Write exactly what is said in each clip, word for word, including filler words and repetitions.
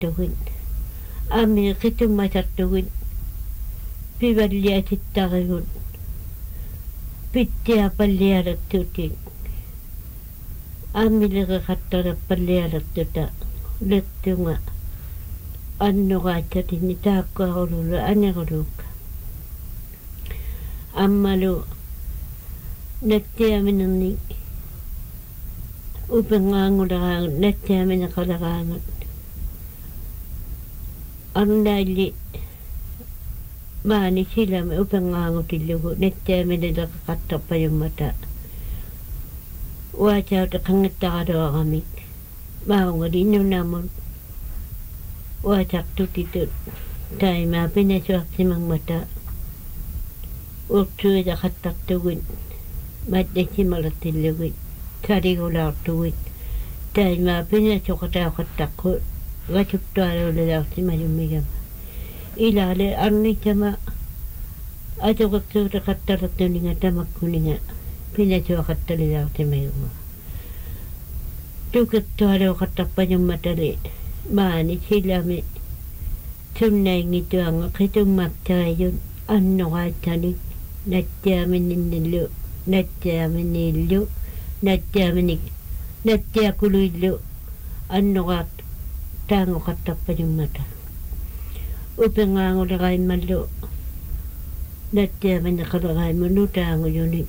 qittugun aami qitummasartugun pivalliasittarigun pittia pallialertutin aamiliqeqattaleqpallialertuta lettunga annuqaattatini taakkuarululu aniruluukka ammalu nattiaminerni upengaanguleraangut nattiamineqaleraangut arnailli maani silami upengaangutillugu nattiamineqattarpajummata uacaute qangittaraluaramik maunguli innunaamun uacaqtutitut taimaa pinasuartimangmata urtuida qattartugun matnasimalertillugut saligulaartugut taimaa pinasuqataaqqattaqqu gatuttualuululaartimajumigama ilaale arnitama atuqertuuta qattalertuninga tamakkuninga pinasuaqattalilaartimajuma tukettualuuqattarpajummatali maani silami sunnaingituanga qitummaktaajun annoqaattanik nattiaminnillu nattiaminillu nattiaminik nattiakuluillu annoqaat taangoqattarpajummata upengaanguleqaimmallu nattiamineqaleqaimmunu taanguyuni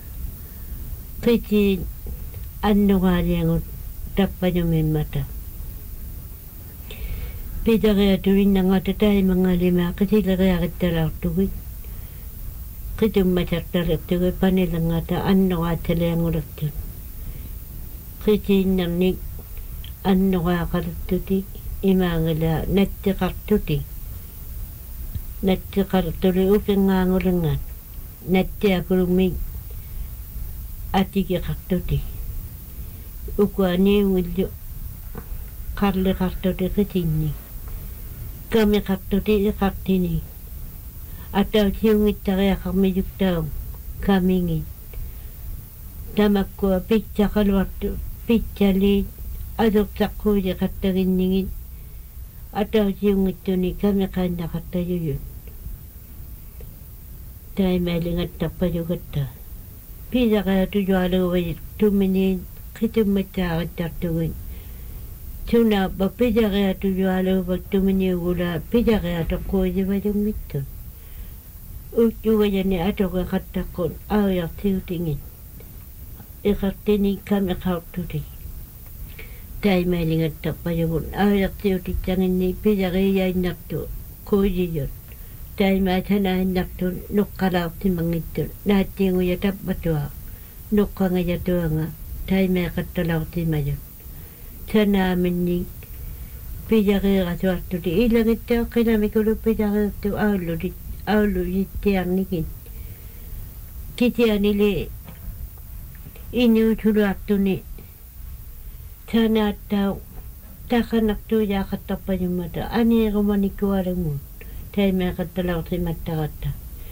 qiti annoqaaliangut tappajumimmata pitariatuinnangata taimangalima qisileqiaqittalaartugit qitummasartalertugut panilangata annoqaatsaliangulertut qisiinnernik annoqaaqalertuti imaangila nattiqartuti nattiqartuli upengaangulengat nattiakulumik atikiqartuti ukuaniungillu qarliqartuti qitinni kamiqartuti iqartini atausiungittariaqarmiyuktaung kamingit tamakkua pitsaqaluartu pitsaliit asurtaqquuli qattaginnigit atausiungittuni kamiqaannaqartajuyut taimaalingattarpajugatta pisaqaatujualuuvajit tuminiin qitummatsaaqittartugun tunaappa pisaqaatujualuuvat tuminiugula pisaqaatoqquusivajummittun uttugajani atoqeqattaqqun auyarsiutingit iqartini kamiqaartuti taimaalingattarpajugun auyarsiutitsanginni pisaqiyainartu quusiyut taimaasanaainartun nuqqalaartimangittun naattiinguya tappatua nuqqangajatuanga taimeeqattalaartimajut sanaaminni pisaqiirasuartuti ilangitteoqqinamikulu pisaqiirtu aullutit aulujittiarnikin kitianili inuutuluartuni sanaattau taqanartuujaaqattarpajummata aniirumanikualanguut taimeeqattalaartimattaqatta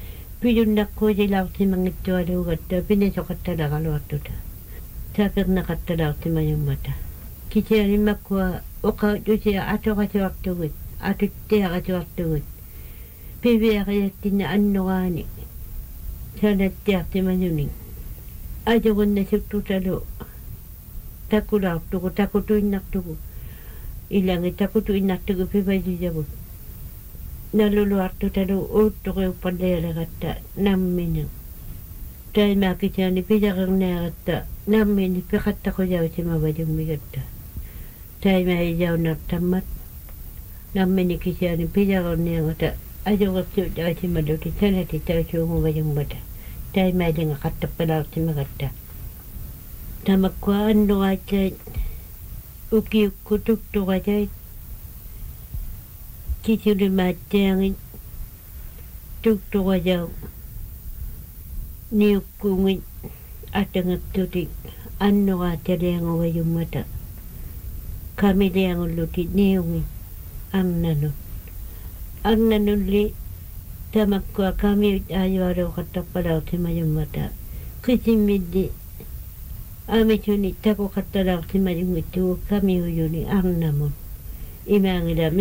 pilunnaqquusilaartimangittualuugatta pinasoqattalaqaluartuta taapernaqattalaartimajummata kitianimakkua uqautusia atoqasuartugut atuttiaqasuartugut piviaqiyattinna annoqaani sanattiartimajuni ajogunnasuttutalu takulaartugu takutuinnartugu ilangi takutuinnartugu pivajujavut naluluartutalu uuttuqiuppallialagatta nammina taimaakitiani pisaqerneaqatta nammini piqattaqujavsimavajummigatta taimaijaunartammat nammini kitiani pisaqerneaqata ajoqertuutaasimaluti sanati tausuunguvajummata taimailinga qattappalaartimagatta tamakkua annuqaatsaat ukiukkutuktuqatait kisulimaattiangit tuktuqajau niukkuungit atangertutik annuqaatsalianguvajummata kamiliangulluti niungit arnanut arnanulli tamakkua kamiut ajualuuqattaqpalaartimajummata qisimiddi amisuni takuqattalaartimajungittugu kamiuyuni arnamun imangila